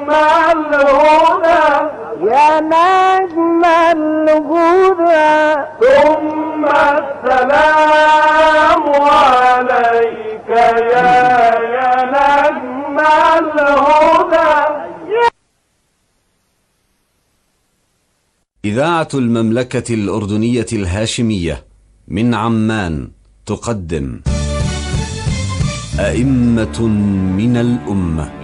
الهدى يا نجم الهدى ثم السلام عليك يا نجم الهدى. إذاعة المملكة الأردنية الهاشمية من عمان تقدم أئمة من الأمة.